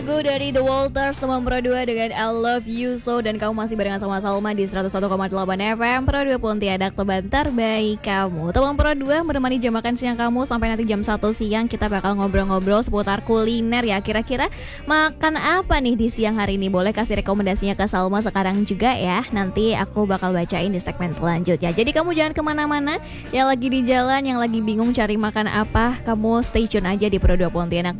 Gue dari The Walters teman Pro 2 dengan I Love You So. Dan kamu masih barengan sama Salma di 101,8 FM Pro 2 Pontianak, teman terbaik kamu. Teman Pro 2 menemani jam makan siang kamu sampai nanti jam 1 siang. Kita bakal ngobrol-ngobrol seputar kuliner ya. Kira-kira makan apa nih di siang hari ini? Boleh kasih rekomendasinya ke Salma sekarang juga ya. Nanti aku bakal bacain di segmen selanjutnya. Jadi kamu jangan kemana-mana. Yang lagi di jalan, yang lagi bingung cari makan apa, kamu stay tune aja di Pro 2 Pontianak